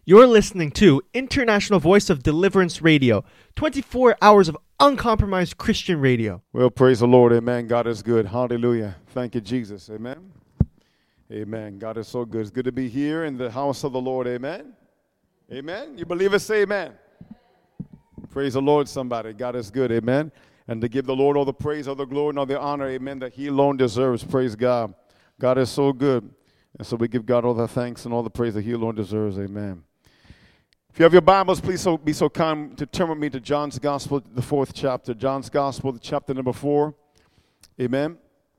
You're listening to International Voice of Deliverance Radio, 24 hours of uncompromised Christian radio. Well, praise the Lord. Amen. God is good. Hallelujah. Thank you, Jesus. Amen. Amen. God is so good. It's good to be here in the house of the Lord. Amen. Amen. You believe it? Say amen. Praise the Lord, somebody. God is good. Amen. And to give the Lord all the praise, all the glory, and all the honor. Amen. That He alone deserves. Praise God. God is so good. And so we give God all the thanks and all the praise that He alone deserves. Amen. If you have your Bibles, please be so kind to turn with me to John's Gospel, the 4th chapter. John's Gospel, chapter number 4. Amen.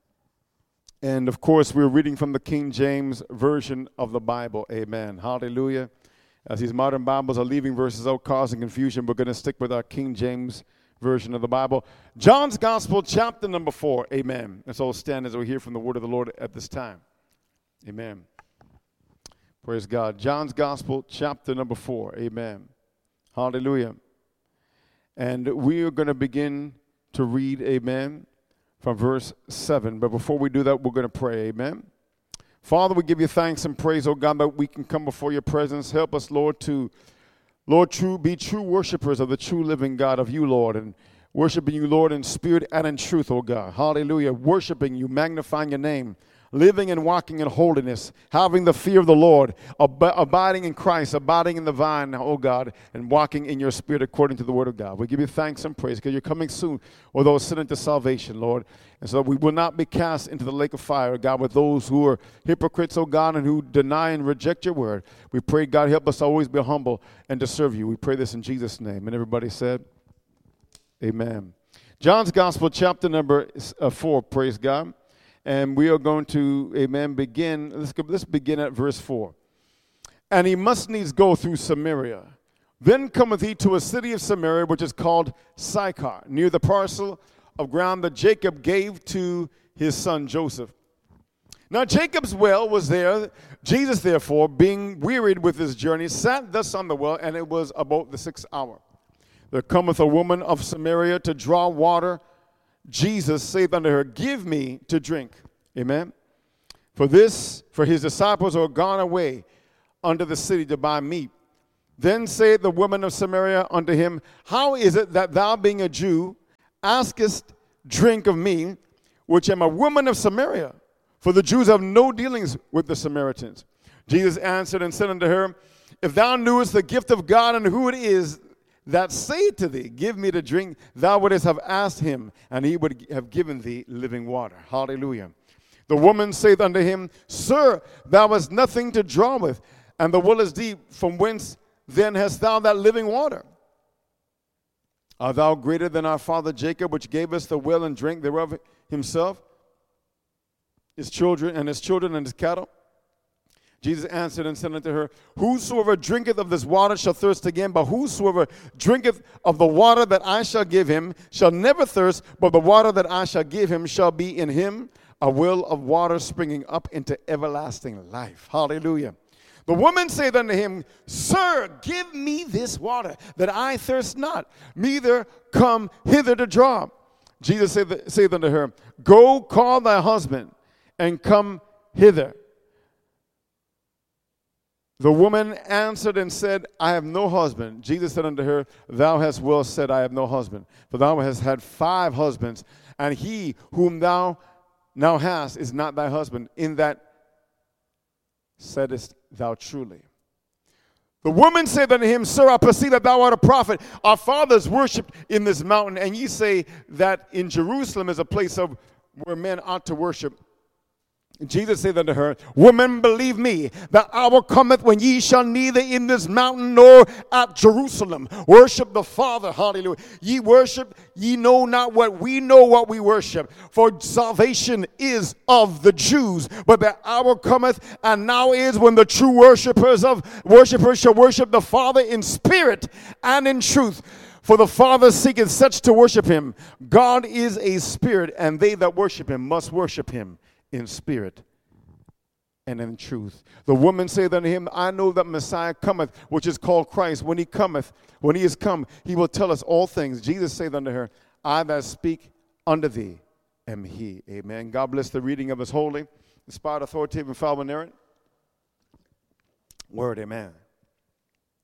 And, of course, we're reading from the King James Version of the Bible. Amen. Hallelujah. As these modern Bibles are leaving verses out, causing confusion, we're going to stick with our King James Version of the Bible. John's Gospel, chapter number 4. Amen. Let's all stand as we hear from the word of the Lord at this time. Amen. Praise God. John's Gospel, chapter number 4. Amen. Hallelujah. And we are going to begin to read, amen, from verse 7. But before we do that, we're going to pray, amen. Father, we give you thanks and praise, oh God, that we can come before your presence. Help us, Lord, to, be true worshipers of the true living God, of you, Lord, and worshiping you, Lord, in spirit and in truth, oh God. Hallelujah. Worshiping you, magnifying your name. Living and walking in holiness, having the fear of the Lord, abiding in Christ, abiding in the vine, oh God, and walking in your spirit according to the word of God. We give you thanks and praise because you're coming soon with those sin into salvation, Lord. And so we will not be cast into the lake of fire, God, with those who are hypocrites, oh God, and who deny and reject your word. We pray, God, help us always be humble and to serve you. We pray this in Jesus' name. And everybody said, amen. John's Gospel, chapter number 4, praise God. And we are going to, amen, begin. Let's begin at verse 4. And he must needs go through Samaria. Then cometh he to a city of Samaria, which is called Sychar, near the parcel of ground that Jacob gave to his son Joseph. Now Jacob's well was there. Jesus, therefore, being wearied with his journey, sat thus on the well, and it was about the 6th hour. There cometh a woman of Samaria to draw water. Jesus saith unto her, give me to drink. Amen. For his disciples are gone away unto the city to buy meat. Then saith the woman of Samaria unto him, how is it that thou, being a Jew, askest drink of me, which am a woman of Samaria? For the Jews have no dealings with the Samaritans. Jesus answered and said unto her, if thou knewest the gift of God and who it is that saith to thee, give me to drink, thou wouldest have asked him, and he would have given thee living water. Hallelujah. The woman saith unto him, sir, thou hast nothing to draw with, and the well is deep. From whence then hast thou that living water? Art thou greater than our father Jacob, which gave us the well and drank thereof himself, his children and his cattle? Jesus answered and said unto her, whosoever drinketh of this water shall thirst again, but whosoever drinketh of the water that I shall give him shall never thirst, but the water that I shall give him shall be in him a well of water springing up into everlasting life. Hallelujah. The woman saith unto him, sir, give me this water, that I thirst not, neither come hither to draw. Jesus saith unto her, go call thy husband, and come hither. The woman answered and said, I have no husband. Jesus said unto her, thou hast well said, I have no husband. For thou hast had 5 husbands, and he whom thou now hast is not thy husband. In that saidest thou truly. The woman said unto him, sir, I perceive that thou art a prophet. Our fathers worshipped in this mountain, and ye say that in Jerusalem is a place where men ought to worship. Jesus said unto her, woman, believe me, the hour cometh when ye shall neither in this mountain nor at Jerusalem worship the Father. Hallelujah. Ye worship, ye know not what we know what we worship. For salvation is of the Jews. But the hour cometh, and now is, when the true worshipers shall worship the Father in spirit and in truth. For the Father seeketh such to worship him. God is a spirit, and they that worship him must worship him in spirit and in truth. The woman saith unto him, I know that Messiah cometh, which is called Christ. When he is come, he will tell us all things. Jesus saith unto her, I that speak unto thee am he. Amen. God bless the reading of his holy, inspired, authoritative, and infallible, inerrant word. Amen.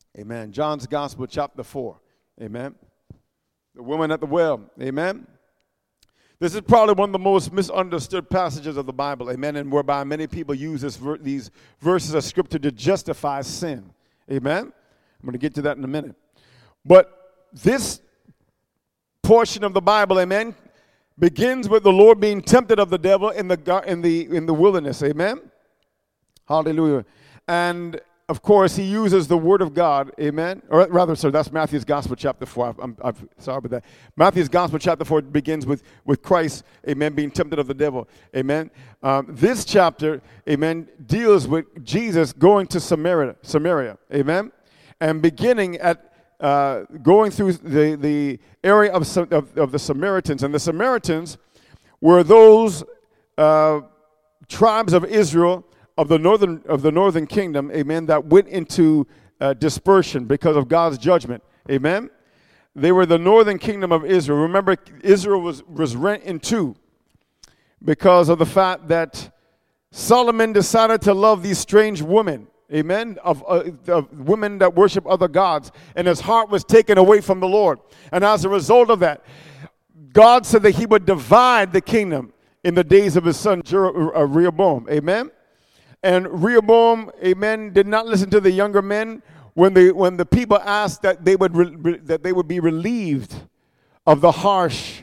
Amen. John's Gospel, chapter 4. Amen. The woman at the well. Amen. This is probably one of the most misunderstood passages of the Bible. Amen. And whereby many people use these verses of Scripture to justify sin. Amen. I'm going to get to that in a minute. But this portion of the Bible, amen, begins with the Lord being tempted of the devil in the wilderness. Amen. Hallelujah. And of course, he uses the word of God, amen. Or rather, sir, that's Matthew's Gospel, chapter 4. I'm sorry about that. Matthew's Gospel, chapter 4 begins with Christ, amen, being tempted of the devil, amen. This chapter, amen, deals with Jesus going to Samaria, amen, and beginning at going through the area of the Samaritans. And the Samaritans were those tribes of Israel of the northern kingdom, amen, that went into dispersion because of God's judgment, amen. They were the northern kingdom of Israel. Remember, Israel was rent in two because of the fact that Solomon decided to love these strange women, amen, of women that worship other gods, and his heart was taken away from the Lord. And as a result of that, God said that he would divide the kingdom in the days of his son Rehoboam, amen. And Rehoboam, amen, did not listen to the younger men when the people asked that they would be relieved of the harsh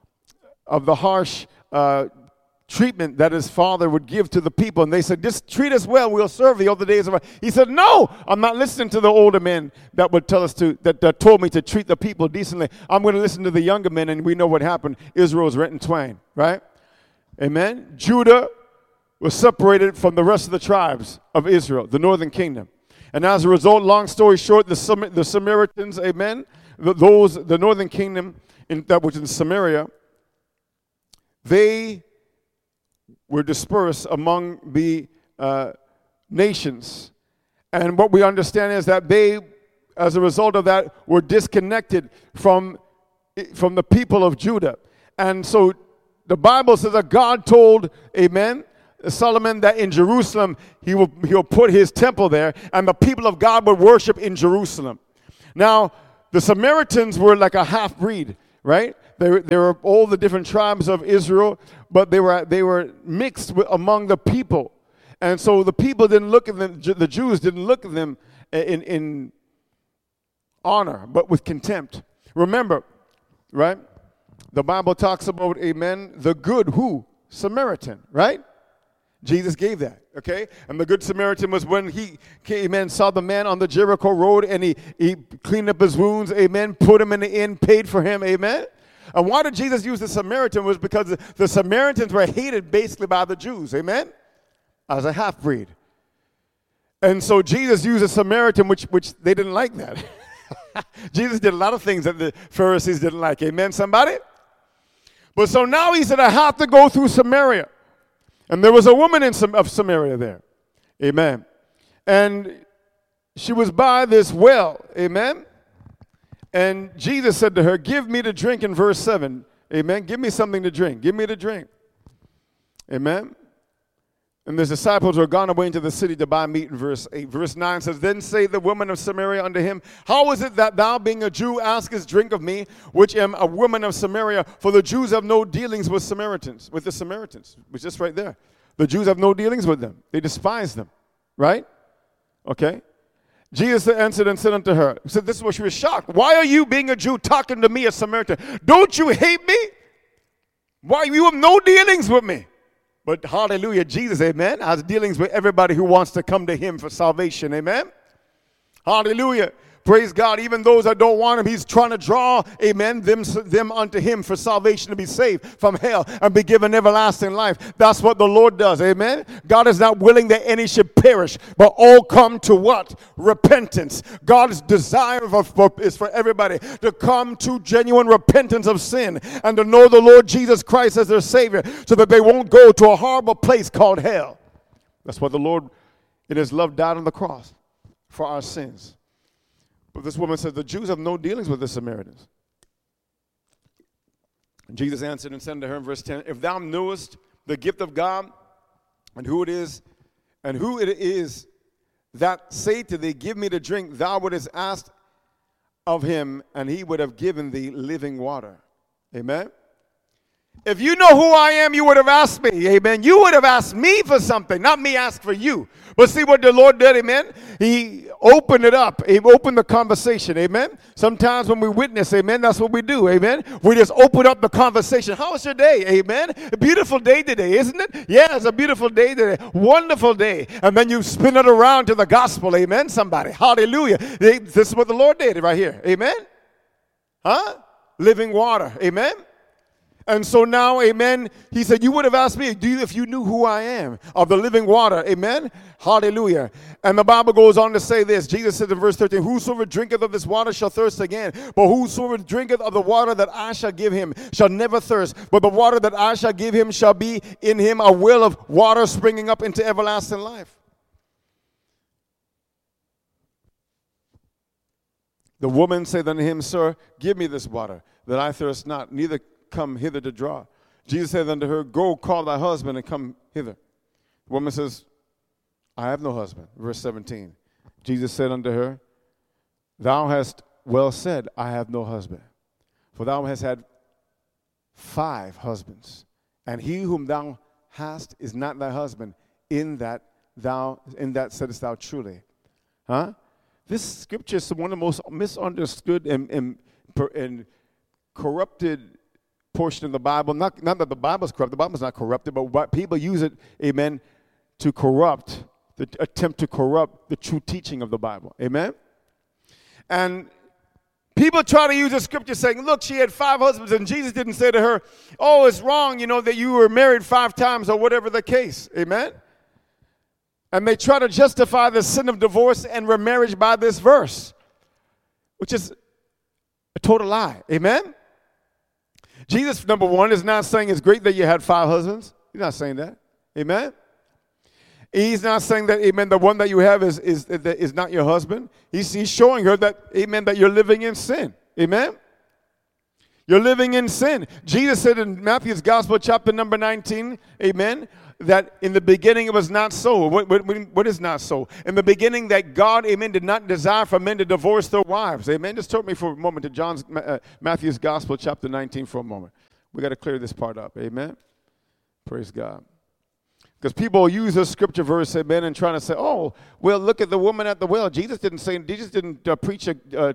treatment that his father would give to the people. And they said, just treat us well, we'll serve you all the days of our. He said, no, I'm not listening to the older men that would tell us that told me to treat the people decently. I'm going to listen to the younger men, and we know what happened. Israel was rent in twain, right? Amen. Judah was separated from the rest of the tribes of Israel, the northern kingdom. And as a result, long story short, the Samaritans, amen, the northern kingdom that was in Samaria, they were dispersed among the nations. And what we understand is that they, as a result of that, were disconnected from the people of Judah. And so the Bible says that God told, amen, Solomon that in Jerusalem he'll put his temple there, and the people of God would worship in Jerusalem. Now, the Samaritans were like a half-breed, right? They were all the different tribes of Israel, but they were mixed among the people. And so the people didn't look at them, the Jews didn't look at them in honor, but with contempt. Remember, right? The Bible talks about, amen, the good who? Samaritan, right? Jesus gave that, okay? And the Good Samaritan was when he came and saw the man on the Jericho road, and he cleaned up his wounds, amen, put him in the inn, paid for him, amen? And why did Jesus use the Samaritan? Was because the Samaritans were hated basically by the Jews, amen? As a half-breed. And so Jesus used a Samaritan, which they didn't like that. Jesus did a lot of things that the Pharisees didn't like, amen, somebody? But so now he said, I have to go through Samaria. And there was a woman of Samaria there. Amen. And she was by this well. Amen. And Jesus said to her, give me to drink in verse 7. Amen. Give me something to drink. Give me to drink. Amen. And the disciples were gone away into the city to buy meat in verse 8. Verse 9 says, then say the woman of Samaria unto him, how is it that thou, being a Jew, askest drink of me, which am a woman of Samaria? For the Jews have no dealings with the Samaritans, which is right there. The Jews have no dealings with them. They despise them, right? Okay. Jesus answered and said unto her, he said, this is where she was shocked. Why are you, being a Jew, talking to me, a Samaritan? Don't you hate me? Why, you have no dealings with me. But hallelujah, Jesus, amen, has dealings with everybody who wants to come to him for salvation, amen? Hallelujah. Praise God. Even those that don't want him, he's trying to draw, amen, them unto him for salvation, to be saved from hell and be given everlasting life. That's what the Lord does, amen? God is not willing that any should perish, but all come to what? Repentance. God's desire is for everybody to come to genuine repentance of sin and to know the Lord Jesus Christ as their Savior, so that they won't go to a horrible place called hell. That's what the Lord, in his love, died on the cross for our sins. But this woman says, the Jews have no dealings with the Samaritans. And Jesus answered and said to her in verse 10, if thou knewest the gift of God, and who it is that say to thee, give me to drink, thou wouldest ask of him, and he would have given thee living water. Amen. If you know who I am, you would have asked me, amen. You would have asked me for something, not me ask for you. But see what the Lord did, amen? He opened it up. He opened the conversation, amen. Sometimes when we witness, amen, that's what we do, amen. We just open up the conversation. How was your day, amen? A beautiful day today, isn't it? Yeah, it's a beautiful day today. Wonderful day. And then you spin it around to the gospel, amen, somebody. Hallelujah. This is what the Lord did right here, amen. Huh? Living water, amen. And so now, amen, he said, you would have asked me, if you knew who I am, of the living water, amen, hallelujah. And the Bible goes on to say this. Jesus said in verse 13, whosoever drinketh of this water shall thirst again, but whosoever drinketh of the water that I shall give him shall never thirst, but the water that I shall give him shall be in him a well of water springing up into everlasting life. The woman said unto him, sir, give me this water, that I thirst not, neither come hither to draw. Jesus said unto her, go call thy husband and come hither. The woman says, I have no husband. Verse 17. Jesus said unto her, thou hast well said, I have no husband. For thou hast had 5 husbands, and he whom thou hast is not thy husband. In that saidest thou truly. Huh? This scripture is one of the most misunderstood and corrupted portion of the Bible. Not that the Bible's corrupt. The Bible's not corrupted, but what people use it, amen, to attempt to corrupt the true teaching of the Bible. Amen? And people try to use the scripture saying, look, she had 5 husbands, and Jesus didn't say to her, oh, it's wrong, that you were married 5 times or whatever the case. Amen? And they try to justify the sin of divorce and remarriage by this verse, which is a total lie. Amen? Jesus, number one, is not saying it's great that you had 5 husbands. He's not saying that. Amen? He's not saying that, amen, the one that you have is not your husband. He's showing her that, amen, that you're living in sin. Amen? You're living in sin. Jesus said in Matthew's Gospel, chapter number 19, amen, that in the beginning it was not so. What is not so? In the beginning that God, amen, did not desire for men to divorce their wives. Amen. Just turn me for a moment to Matthew's Gospel, chapter 19 for a moment. We got to clear this part up. Amen. Praise God. Because people use this scripture verse, amen, and trying to say, oh, well, look at the woman at the well. Jesus didn't preach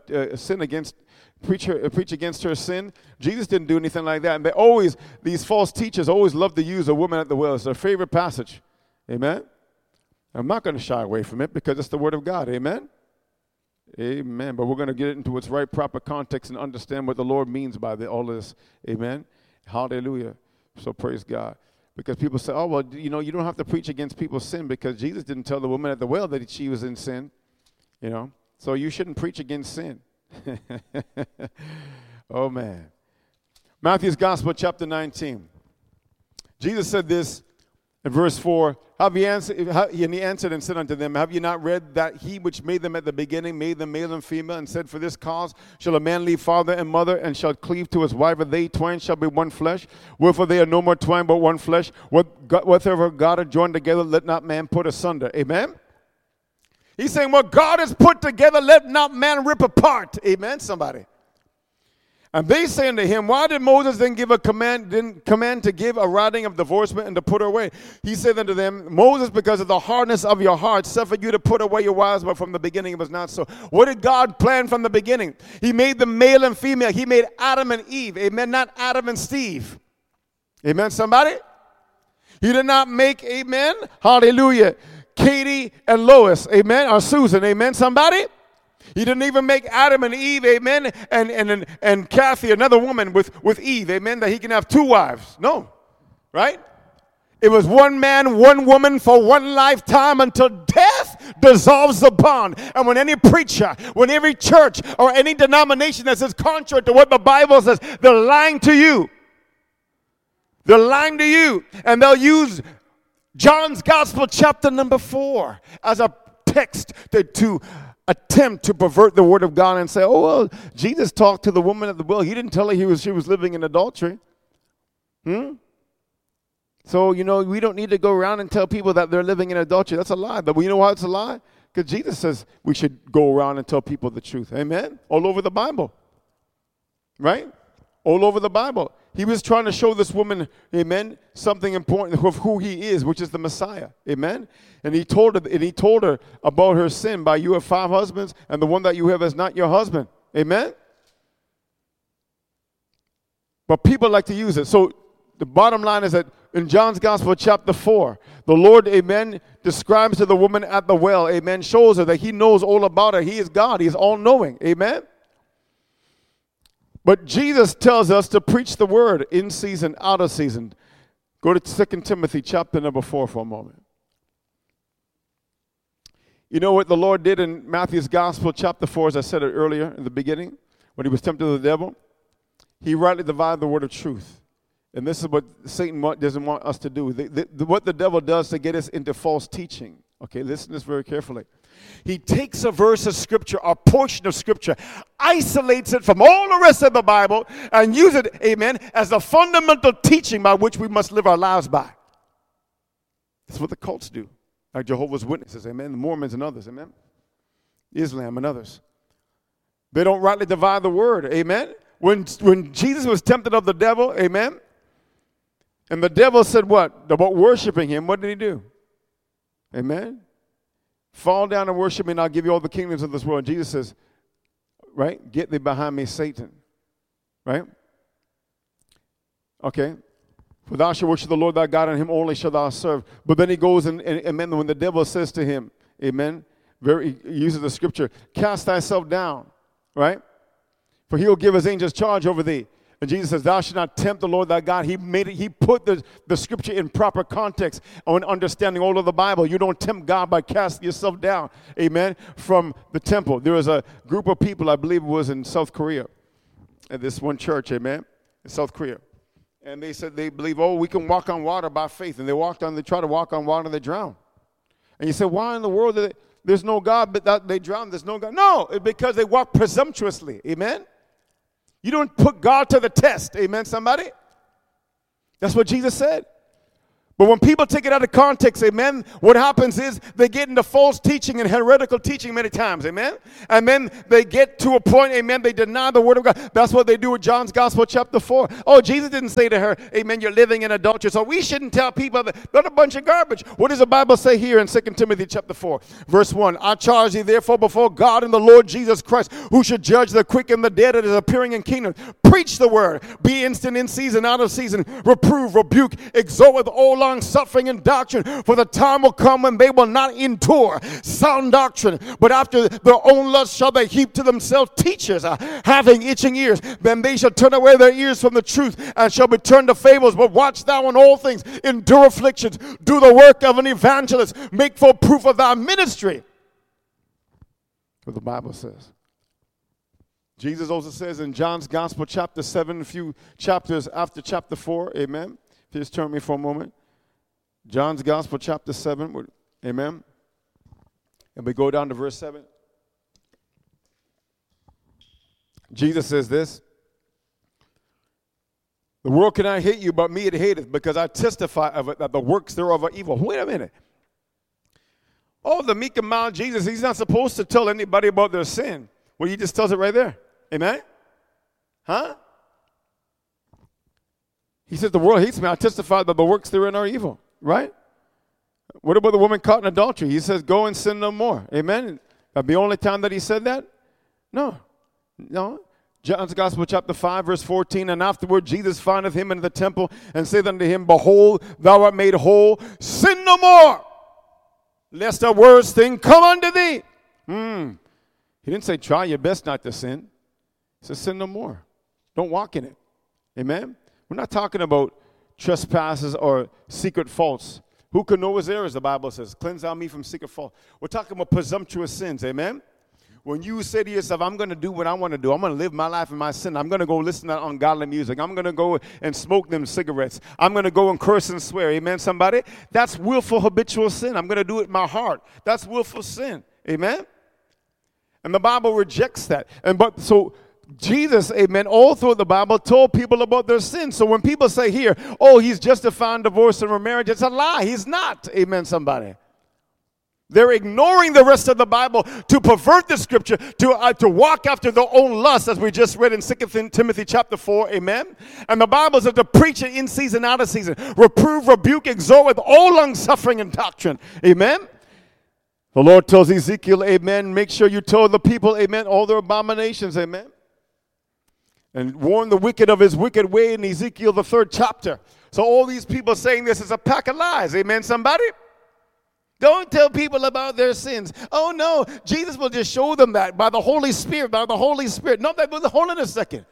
against her sin. Jesus didn't do anything like that. And these false teachers always love to use a woman at the well. It's their favorite passage. Amen? I'm not going to shy away from it because it's the word of God. Amen? Amen. But we're going to get it into its right, proper context and understand what the Lord means by all this. Amen? Hallelujah. So praise God. Because people say, oh, well, you don't have to preach against people's sin because Jesus didn't tell the woman at the well that she was in sin. So you shouldn't preach against sin. Oh, man. Matthew's Gospel, chapter 19. Jesus said this in verse 4. And he answered and said unto them, have you not read that he which made them at the beginning made them male and female, and said, for this cause shall a man leave father and mother, and shall cleave to his wife, and they twain shall be one flesh. Wherefore they are no more twain, but one flesh. Whatever God hath joined together, let not man put asunder. Amen? He's saying, what God has put together, let not man rip apart. Amen, somebody. And they say unto him, why did Moses then command to give a writing of divorcement and to put her away? He said unto them, Moses, because of the hardness of your heart, suffered you to put away your wives, but from the beginning it was not so. What did God plan from the beginning? He made them male and female. He made Adam and Eve. Amen, not Adam and Steve. Amen, somebody? He did not make, amen, hallelujah, Katie and Lois, amen, or Susan, amen, somebody? He didn't even make Adam and Eve, amen, and Kathy, another woman with Eve, amen, that he can have 2 wives. No, right? It was one man, one woman for one lifetime until death dissolves the bond. And when any preacher, when every church or any denomination that says contrary to what the Bible says, they're lying to you. They're lying to you. And they'll use John's Gospel chapter number 4 as a text to attempt to pervert the word of God and say, oh, well, Jesus talked to the woman at the well. He didn't tell her she was living in adultery. So, we don't need to go around and tell people that they're living in adultery. That's a lie. But you know why it's a lie? Because Jesus says we should go around and tell people the truth. Amen? All over the Bible. Right? All over the Bible. He was trying to show this woman, amen, something important of who he is, which is the Messiah. Amen? And he told her about her sin by you have 5 husbands, and the one that you have is not your husband. Amen? But people like to use it. So the bottom line is that in John's Gospel, chapter 4, the Lord, amen, describes to the woman at the well, amen, shows her that he knows all about her. He is God. He is all-knowing. Amen? But Jesus tells us to preach the word in season, out of season. Go to 2 Timothy chapter number 4 for a moment. You know what the Lord did in Matthew's Gospel chapter 4, as I said it earlier in the beginning, when he was tempted of the devil? He rightly divided the word of truth. And this is what Satan doesn't want us to do. What the devil does to get us into false teaching. Okay, listen to this very carefully. He takes a verse of Scripture, a portion of Scripture, isolates it from all the rest of the Bible, and use it, amen, as a fundamental teaching by which we must live our lives by. That's what the cults do, like Jehovah's Witnesses, amen, the Mormons and others, amen, Islam and others. They don't rightly divide the word, amen. When Jesus was tempted of the devil, amen, and the devil said what? About worshiping him, what did he do? Amen. Fall down and worship me, and I'll give you all the kingdoms of this world. And Jesus says, right? Get thee behind me, Satan. Right? Okay. For thou shalt worship the Lord thy God, and him only shalt thou serve. But then he goes and amen, when the devil says to him, amen, he uses the scripture, cast thyself down. Right? For he will give his angels charge over thee. And Jesus says, thou shalt not tempt the Lord thy God. He put the scripture in proper context on understanding all of the Bible. You don't tempt God by casting yourself down, amen, from the temple. There was a group of people, I believe it was in South Korea, at this one church, amen, in South Korea. And they said they believe, we can walk on water by faith. And they try to walk on water and they drown. And you say, why in the world there's no God, but they drown, there's no God? No, it's because they walk presumptuously, amen. You don't put God to the test. Amen, somebody? That's what Jesus said. But when people take it out of context, amen, what happens is they get into false teaching and heretical teaching many times, amen? And then they get to a point, amen, they deny the word of God. That's what they do with John's Gospel chapter 4. Oh, Jesus didn't say to her, amen, you're living in adultery, so we shouldn't tell people that. They're a bunch of garbage. What does the Bible say here in 2 Timothy chapter 4, verse 1? I charge thee therefore before God and the Lord Jesus Christ, who should judge the quick and the dead that is appearing in kingdom. Preach the word. Be instant in season, out of season. Reprove, rebuke, exhort with all long suffering and doctrine, for the time will come when they will not endure sound doctrine, but after their own lust shall they heap to themselves teachers having itching ears. Then they shall turn away their ears from the truth and shall be turned to fables. But watch thou in all things, endure afflictions, do the work of an evangelist, make full proof of thy ministry. What the Bible says. Jesus also says in John's Gospel chapter 7, a few chapters after chapter 4, amen. Just turn me for a moment. John's Gospel chapter 7, amen. And we go down to verse 7. Jesus says this. The world cannot hate you, but me it hateth, because I testify of it that the works thereof are evil. Wait a minute. Oh, the meek and mild Jesus, he's not supposed to tell anybody about their sin. Well, he just tells it right there. Amen? Huh? He says, the world hates me. I testify that the works therein are evil. Right? What about the woman caught in adultery? He says, go and sin no more. Amen? That the only time that he said that? No. John's Gospel chapter 5 verse 14, and afterward Jesus findeth him in the temple and saith unto him, behold, thou art made whole. Sin no more, lest a worse thing come unto thee. He didn't say try your best not to sin. He says sin no more. Don't walk in it. Amen? We're not talking about trespasses or secret faults. Who can know his errors, the Bible says. Cleanse thou me from secret fault. We're talking about presumptuous sins, amen? When you say to yourself, I'm going to do what I want to do. I'm going to live my life in my sin. I'm going to go listen to ungodly music. I'm going to go and smoke them cigarettes. I'm going to go and curse and swear, amen, somebody? That's willful habitual sin. I'm going to do it in my heart. That's willful sin, amen? And the Bible rejects that. So Jesus, amen, all through the Bible told people about their sins. So when people say here, oh, he's justifying divorce and remarriage, it's a lie. He's not. Amen, somebody. They're ignoring the rest of the Bible to pervert the scripture, to walk after their own lust, as we just read in 2 Timothy chapter 4, amen? And the Bible says to preach it in season, out of season. Reprove, rebuke, exhort with all long-suffering and doctrine, amen? The Lord tells Ezekiel, amen, make sure you tell the people, amen, all their abominations, amen? And warn the wicked of his wicked way in Ezekiel, the 3rd chapter. So all these people saying this is a pack of lies, amen, somebody? Don't tell people about their sins. Oh, no, Jesus will just show them that by the Holy Spirit, by the Holy Spirit. No, hold on a second.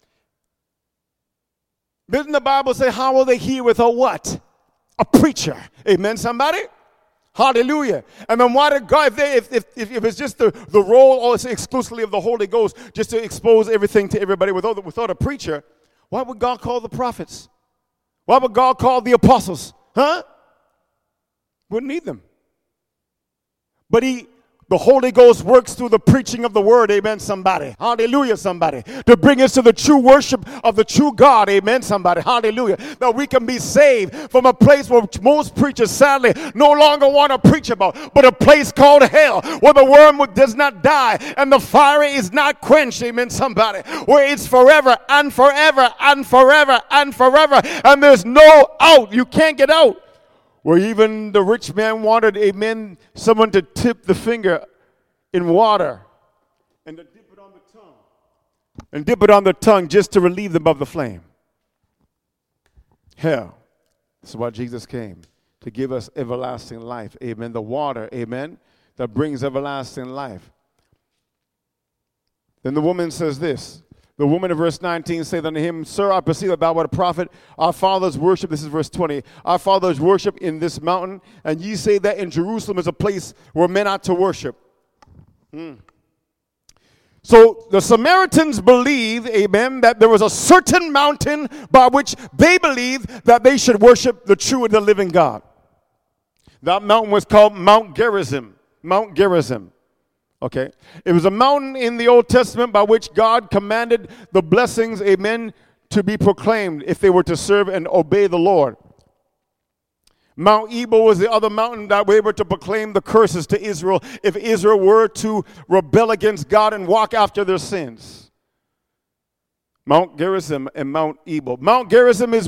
Doesn't the Bible say, how will they hear without what? A preacher. Amen, somebody? Hallelujah. And then why did God, if it's just the role also exclusively of the Holy Ghost, just to expose everything to everybody without a preacher, why would God call the prophets? Why would God call the apostles? Huh? Wouldn't need them. But the Holy Ghost works through the preaching of the word, amen, somebody. Hallelujah, somebody. To bring us to the true worship of the true God, amen, somebody. Hallelujah. That we can be saved from a place where most preachers sadly no longer want to preach about, but a place called hell, where the worm does not die and the fire is not quenched, amen, somebody. Where it's forever and forever and forever and forever, and there's no out. You can't get out. Where even the rich man wanted, amen, someone to tip the finger in water and to dip it on the tongue. And dip it on the tongue just to relieve them of the flame. Hell. This is why Jesus came, to give us everlasting life. Amen. The water, amen, that brings everlasting life. Then the woman says this. The woman in verse 19 said unto him, Sir, I perceive that thou art a prophet. Our fathers worship, this is verse 20, our fathers worship in this mountain, and ye say that in Jerusalem is a place where men ought to worship. So the Samaritans believed, amen, that there was a certain mountain by which they believed that they should worship the true and the living God. That mountain was called Mount Gerizim. Mount Gerizim. Okay. It was a mountain in the Old Testament by which God commanded the blessings, amen, to be proclaimed if they were to serve and obey the Lord. Mount Ebal was the other mountain that they were to proclaim the curses to Israel if Israel were to rebel against God and walk after their sins. Mount Gerizim and Mount Ebal. Mount Gerizim is